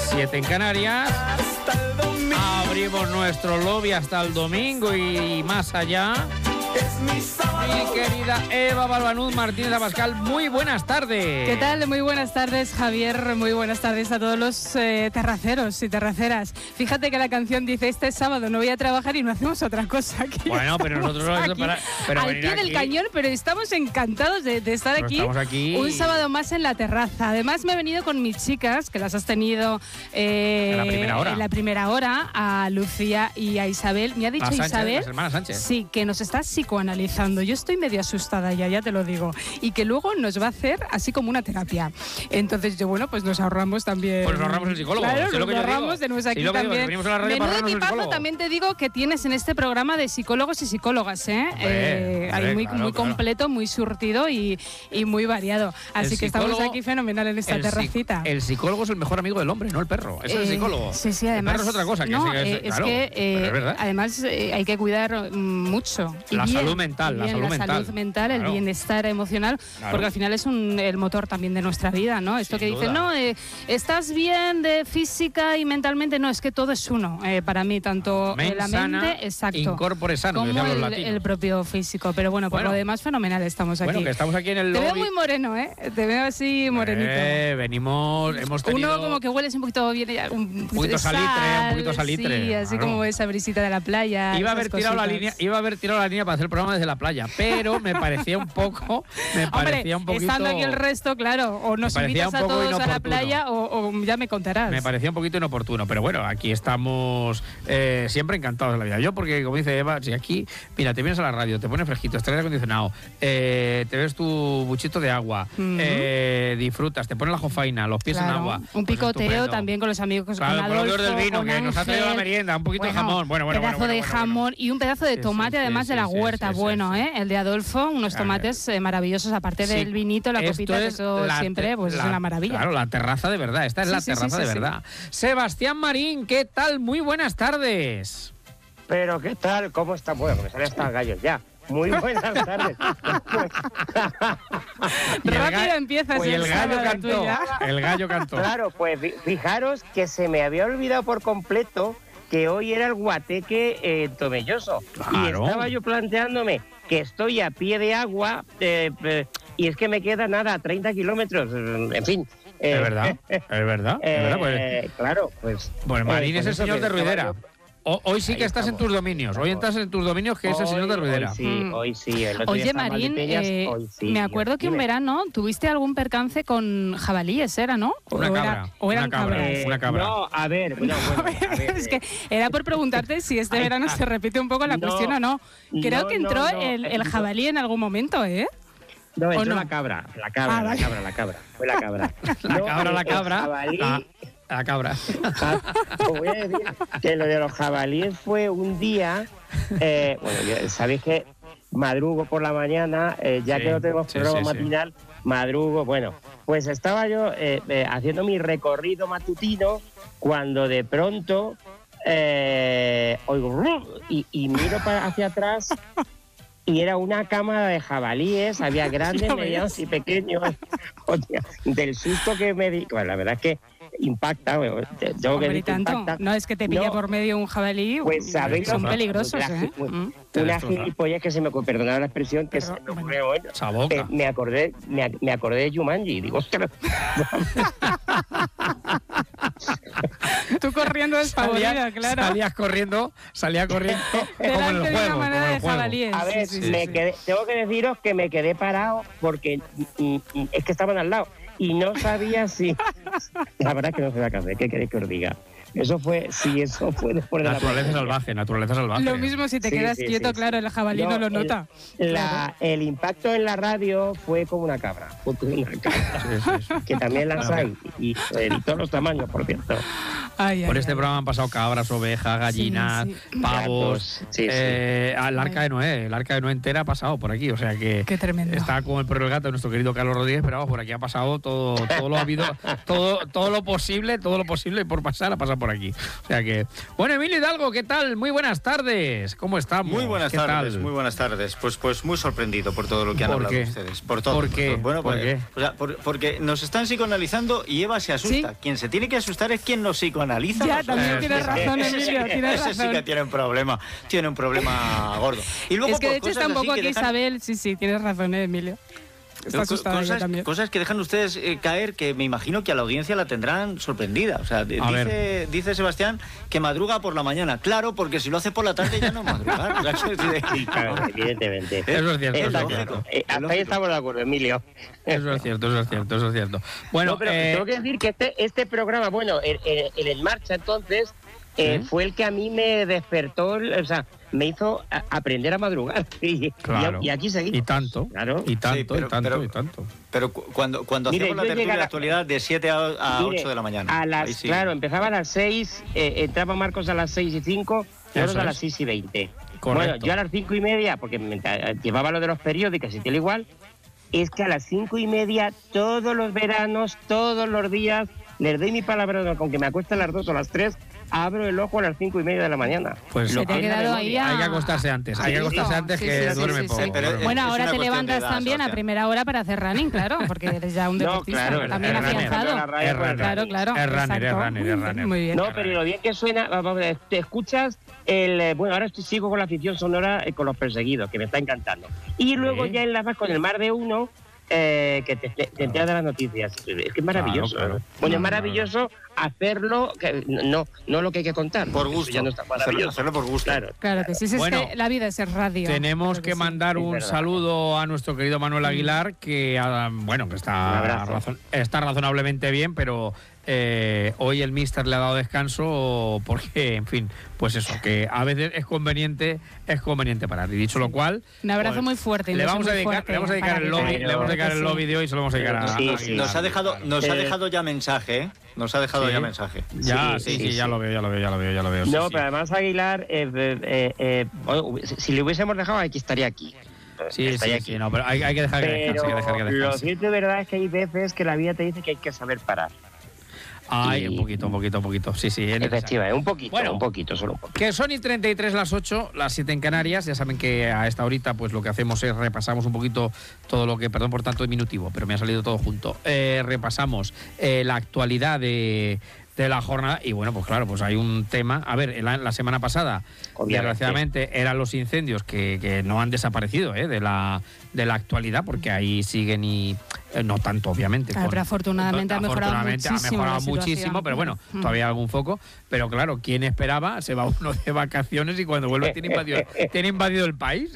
7 en Canarias. Abrimos nuestro lobby hasta el domingo y más allá. Mi querida Eva Balbanuz Martínez Abascal, muy buenas tardes. ¿Qué tal? Muy buenas tardes, Javier. Muy buenas tardes a todos los terraceros y terraceras. Fíjate que la canción dice: este sábado no voy a trabajar y no hacemos otra cosa. Bueno, pero nosotros aquí, al pie del cañón, pero estamos encantados de estar aquí un sábado más en la terraza. Además me he venido con mis chicas, que las has tenido en la primera hora, a Lucía y a Isabel. Me ha dicho Isabel, las hermanas Sánchez. Sí, que nos está psicoanalizando. Yo estoy medio asustada ya te lo digo. Y que luego nos va a hacer así como una terapia. Entonces yo, bueno, pues nos ahorramos también. Pues nos ahorramos el psicólogo. Claro, nos ahorramos, tenemos aquí también. Menudo equipazo también te digo que tienes en este programa de psicólogos y psicólogas, hay muy completo, muy surtido y muy variado. Así que estamos aquí fenomenal en esta terracita. El psicólogo es el mejor amigo del hombre, no el perro. Es el psicólogo. Sí, además. El perro es otra cosa. Además hay que cuidar mucho. La salud mental, el bienestar emocional, porque al final es el motor también de nuestra vida, ¿no? Esto que dicen, no, estás bien de física y mentalmente, no, es que todo es uno, para mí, tanto la mente, exacto, incorpore sano, como el propio físico, pero bueno, por lo demás, fenomenal estamos aquí. Bueno, que estamos aquí en el lobby. Te veo muy moreno, te veo así morenito. Hemos tenido... Uno como que hueles un poquito bien, un poquito salitre. Sí, así como esa brisita de la playa. Iba a haber tirado la línea para hacer el programa desde la playa, pero me parecía un poco... estando aquí el resto, claro, o nos invitas a todos a la playa o ya me contarás. Me parecía un poquito inoportuno, pero bueno, aquí estamos siempre encantados de la vida. Yo, porque como dice Eva, si aquí, mira, te vienes a la radio, te pones fresquito, estás aire acondicionado, te ves tu buchito de agua, disfrutas, te pones la jofaina, los pies en agua. Un picoteo también con los amigos, claro, con Adolfo, del vino, que nos ha traído la merienda, un poquito de jamón. Un pedazo de jamón y un pedazo de tomate, además de la huerta. El de Adolfo, unos tomates maravillosos, aparte del vinito, la copita, eso siempre pues es una maravilla. Claro, la terraza de verdad, esta es la terraza de verdad. Sebastián Marín, ¿qué tal? Muy buenas tardes. Pero, ¿qué tal? ¿Cómo está? Bueno, me salen hasta gallos ya. Muy buenas tardes. Rápido empieza. Pues el gallo cantó. El gallo cantó. Claro, pues fijaros que se me había olvidado por completo que hoy era el guateque Tomelloso. Claro. Y estaba yo planteándome que estoy a pie de agua y es que me queda nada, 30 kilómetros, en fin. Es verdad. Pues, claro, pues... Bueno, Marín es el señor de Ruidera. Hoy sí que estás en tus dominios. Hoy estás en tus dominios, que es el señor de Ruidera. Hoy sí. Oye, Marín, me acuerdo que un verano tuviste algún percance con jabalíes, ¿no? Una cabra. No, a ver. Es que era por preguntarte si este verano se repite un poco la cuestión o no. Creo que entró el jabalí en alún momento, No, entró la cabra. Fue la cabra. La cabra. Os voy a decir que lo de los jabalíes fue un día, sabéis que madrugo por la mañana, ya que no tenemos programa matinal, madrugo, bueno, pues estaba yo haciendo mi recorrido matutino cuando de pronto oigo y miro hacia atrás y era una cámara de jabalíes, había grandes, medianos y pequeños. Del susto que me di, bueno, la verdad es que impacta. Impacta. No es que te pille por medio un jabalí, pues sabéis, son peligrosos. Una gilipollas que se me perdonaba la expresión que se me ocurrió hoy. Me acordé de Jumanji, digo, ostras. Tú corriendo despavorida, claro. Salía corriendo como en el juego. A ver, tengo que deciros que me quedé parado porque es que estaban al lado y no sabía si... La verdad es que no sé qué hacer, ¿qué queréis que os diga? Eso fue después de naturaleza salvaje. Lo mismo si te quedas quieto, claro, el jabalí no lo nota. El impacto en la radio fue como una cabra. Que también las hay y de todos los tamaños, por cierto. Por este programa han pasado cabras, ovejas, gallinas, pavos. El Arca de Noé. El Arca de Noé entera ha pasado por aquí. O sea que qué tremendo. Está como el perro y el gato de nuestro querido Carlos Rodríguez, pero vamos, por aquí ha pasado todo lo habido, todo lo posible y por pasar ha pasado por aquí. O sea que, bueno, Emilio Hidalgo, ¿qué tal? Muy buenas tardes. ¿Cómo estamos? Muy buenas tardes, muy buenas tardes. Pues muy sorprendido por todo lo que han hablado ustedes. Por todo. ¿Por qué? Bueno, ¿Por qué? O sea, porque nos están psicoanalizando y Eva se asusta. ¿Sí? Quien se tiene que asustar es quien nos psicoanaliza. Ya, también tienes razón, Emilio, tienes razón. Ese sí que tiene un problema gordo. Y luego, es que de hecho está un poco aquí Isabel, sí, tienes razón, Emilio. Está asustada ella también. Cosas que dejan ustedes caer, que me imagino que a la audiencia la tendrán sorprendida. O sea, dice Sebastián que madruga por la mañana. Claro, porque si lo hace por la tarde ya no madrugar. Sí, claro, evidentemente. Eso es cierto. Hasta ahí estamos de acuerdo, Emilio. Eso es cierto. Bueno, pero tengo que decir que este programa, bueno, el En Marcha entonces, fue el que a mí me despertó, o sea, me hizo aprender a madrugar. Y aquí seguimos. Y tanto. Claro. Y tanto. Pero cuando hacemos la tertulia de actualidad de 7 a 8 de la mañana. Claro, empezaba a las 6, entraba Marcos a las 6:05, nosotros a las 6:20. Correcto. Bueno, yo a las 5:30, porque llevaba lo de los periódicos y tal igual, es que a las 5:30, todos los veranos, todos los días, les doy mi palabra, con que me acueste a las 2 o a las 3, abro el ojo a las 5:30 de la mañana. Pues se te ha quedado ahí hay que acostarse antes. Que duerme poco. Bueno, ahora te levantas también a primera hora para hacer running, claro, porque eres ya un deportista también afianzado. Claro. Es runner. Muy bien. No, pero lo bien que suena, te escuchas bueno, ahora sigo con la afición sonora con Los Perseguidos, que me está encantando. Y luego ya enlazas con El Mar de Uno, que te enteras de las noticias. Es que es maravilloso. Claro. Bueno, es maravilloso hacerlo, no lo que hay que contar. Por gusto. Ya no está maravilloso. Hacerlo por gusto. Claro que sí. Es que la vida es radio. Tenemos que mandar un saludo a nuestro querido Manuel Aguilar, que está razonablemente bien, pero hoy el míster le ha dado descanso porque, en fin, pues eso, que a veces es conveniente parar. Y dicho lo cual, un abrazo muy fuerte. Le vamos a dedicar el lobby de hoy, se lo vamos a dedicar a Nos ha dejado ya mensaje, ¿eh? Nos ha dejado ya mensaje. Ya lo veo. No, pero además Aguilar, si le hubiésemos dejado, aquí estaría aquí. Sí, no, pero hay que dejar que descanse. Lo cierto de verdad es que hay veces que la vida te dice que hay que saber parar. Un poquito. Sí. Efectivamente, un poquito, solo un poquito. Que son y 33 las 8, las 7 en Canarias. Ya saben que a esta horita pues lo que hacemos es repasamos un poquito todo lo que, perdón por tanto diminutivo, pero me ha salido todo junto. Repasamos la actualidad de la jornada y bueno, pues claro, pues hay un tema. A ver, la semana pasada, desgraciadamente, eran los incendios que no han desaparecido de la actualidad, porque ahí siguen y no tanto, obviamente. Claro, pero afortunadamente ha mejorado muchísimo, pero bueno, todavía hay algún foco. Pero claro, ¿quién esperaba? Se va uno de vacaciones y cuando vuelve tiene invadido el país.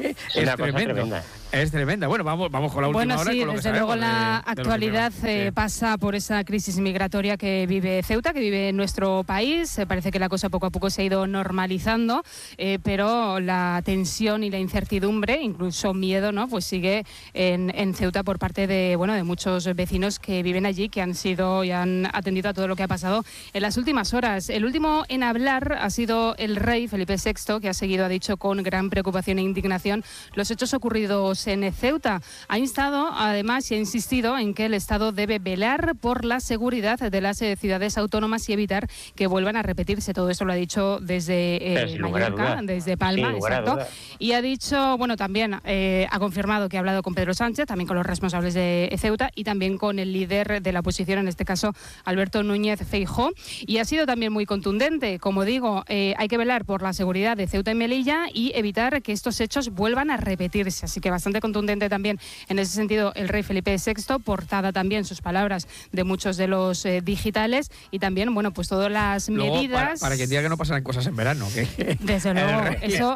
Es tremendo. Es tremenda. Bueno, vamos con la última hora. Bueno, sí, desde luego la actualidad pasa por esa crisis migratoria que vive Ceuta, que vive nuestro país. Parece que la cosa poco a poco se ha ido normalizando, pero la tensión y la incertidumbre, incluso miedo, ¿no? Pues sigue en Ceuta por parte de muchos vecinos que viven allí, que han sido y han atendido a todo lo que ha pasado en las últimas horas. El último en hablar ha sido el rey Felipe VI, que ha dicho con gran preocupación e indignación los hechos ocurridos en Ceuta. Ha instado, además, y ha insistido en que el Estado debe velar por la seguridad de las ciudades autónomas y evitar que vuelvan a repetirse. Todo esto lo ha dicho desde Mallorca, desde Palma, exacto. Y ha dicho, también ha confirmado que ha hablado con Pedro Sánchez, también con los responsables de Ceuta y también con el líder de la oposición, en este caso Alberto Núñez Feijóo, y ha sido también muy contundente. Como digo, hay que velar por la seguridad de Ceuta y Melilla y evitar que estos hechos vuelvan a repetirse. Así que bastante contundente también en ese sentido el rey Felipe VI, portada también sus palabras de muchos de los digitales y también, pues todas las medidas... Para que diga que no pasan cosas en verano. Desde luego, eso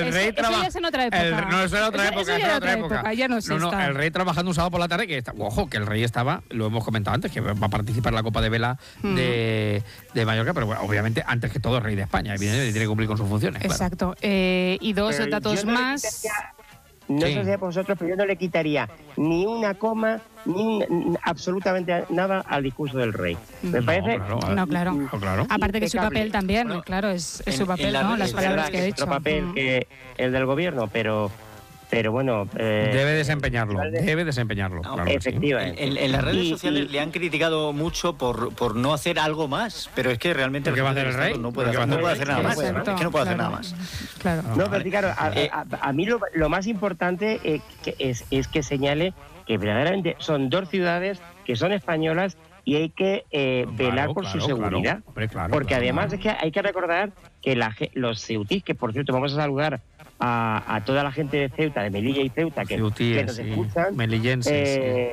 ya es en otra época. Eso era otra época. Ya no sé. El rey trabajando un sábado por la tarde, que que el rey estaba, lo hemos comentado antes, que va a participar en la Copa de Vela de Mallorca, pero obviamente antes que todo el rey de España, evidentemente tiene que cumplir con sus funciones. Exacto. Y dos datos más. no sé si a vosotros, pero yo no le quitaría ni una coma, absolutamente nada al discurso del rey. Me parece... Claro. Aparte que su papel también, claro, es su papel, ¿no? Las palabras que ha dicho. Otro papel que el del gobierno, pero bueno... debe desempeñarlo, claro. Efectivamente. En las redes sociales le han criticado mucho por no hacer algo más, pero es que realmente... ¿Qué va a hacer el rey? No puede hacer nada más. Es que no puede hacer nada más. Claro. No, pero claro, a mí lo más importante es que señale que verdaderamente son 2 ciudades que son españolas y hay que velar por su seguridad. Porque además es que hay que recordar que los ceutíes, que por cierto vamos a saludar a toda la gente de Ceuta, de Melilla y Ceuta, que nos escuchan, melillenses,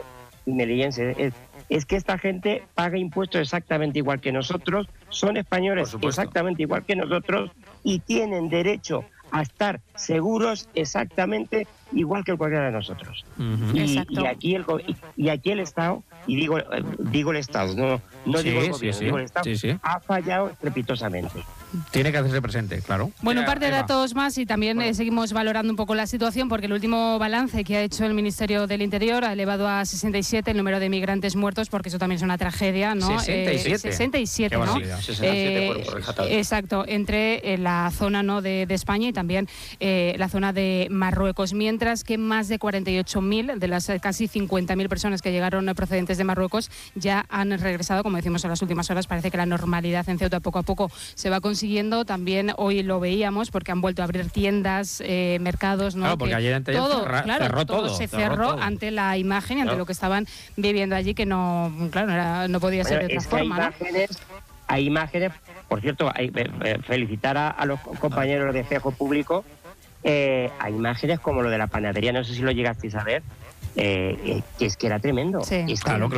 es que esta gente paga impuestos exactamente igual que nosotros, son españoles exactamente igual que nosotros y tienen derecho a estar seguros exactamente igual que cualquiera de nosotros. Y aquí el Estado, y digo el Estado, no digo el gobierno, digo el Estado, ha fallado estrepitosamente. Tiene que hacerse presente, claro. Bueno, un par de datos más y también seguimos valorando un poco la situación, porque el último balance que ha hecho el Ministerio del Interior ha elevado a 67 el número de migrantes muertos, porque eso también es una tragedia, ¿no? 67, ¿no? 67 cuerpos rescatados. Exacto, entre la zona, ¿no?, de España y también la zona de Marruecos, mientras que más de 48.000 de las casi 50.000 personas que llegaron procedentes de Marruecos ya han regresado, como decimos en las últimas horas. Parece que la normalidad en Ceuta poco a poco se va consiguiendo. También hoy lo veíamos porque han vuelto a abrir tiendas, mercados, ¿no? Claro, porque ayer cerró todo. Se cerró ante la imagen y ante lo que estaban viviendo allí, que no podía ser de otra forma. Hay imágenes, por cierto, felicitar a los compañeros de Espejo Público. Hay imágenes como lo de la panadería, no sé si lo llegasteis a ver, que es que era tremendo. Claro.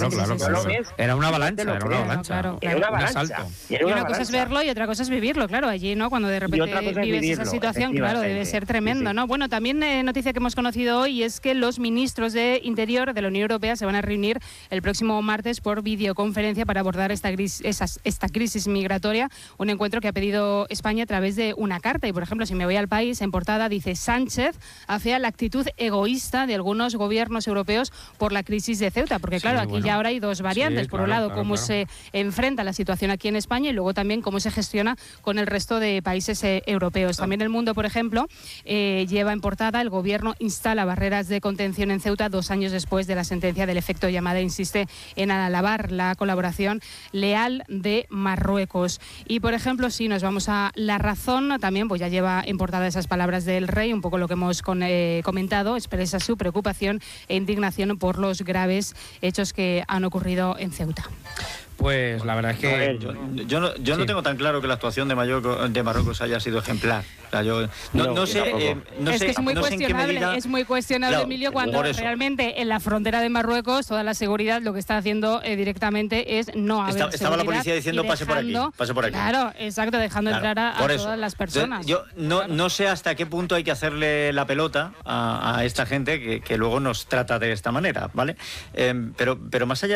Era una avalancha, un asalto. Y una cosa es verlo y otra cosa es vivirlo, claro, allí, ¿no? Cuando de repente vives esa situación, claro, debe ser tremendo, ¿no? Bueno, también noticia que hemos conocido hoy es que los ministros de Interior de la Unión Europea se van a reunir el próximo martes por videoconferencia para abordar esta crisis migratoria, un encuentro que ha pedido España a través de una carta. Y, por ejemplo, si me voy al País, en portada dice: Sánchez afea la actitud egoísta de algunos gobiernos europeos por la crisis de Ceuta, porque claro, aquí ya ahora hay dos variantes. Por un lado, cómo se enfrenta la situación aquí en España y luego también cómo se gestiona con el resto de países europeos. También El Mundo, por ejemplo, lleva en portada: el gobierno instala barreras de contención en Ceuta 2 años después de la sentencia del efecto llamada. Insiste en alabar la colaboración leal de Marruecos. Y, por ejemplo, si nos vamos a La Razón, también pues ya lleva en portada esas palabras del rey, un poco lo que hemos comentado. Expresa su preocupación e indignación por los graves hechos que han ocurrido en Ceuta. Pues la verdad es que... Yo no tengo tan claro que la actuación de Marruecos haya sido ejemplar. O sea, no sé es muy cuestionable, es muy cuestionable, claro, Emilio, cuando realmente en la frontera de Marruecos toda la seguridad lo que está haciendo directamente es no haber seguridad. Estaba la policía diciendo pase por aquí. Claro, exacto, dejando entrar a todas las personas. Entonces, yo no sé hasta qué punto hay que hacerle la pelota a esta gente que luego nos trata de esta manera, ¿vale? Pero más allá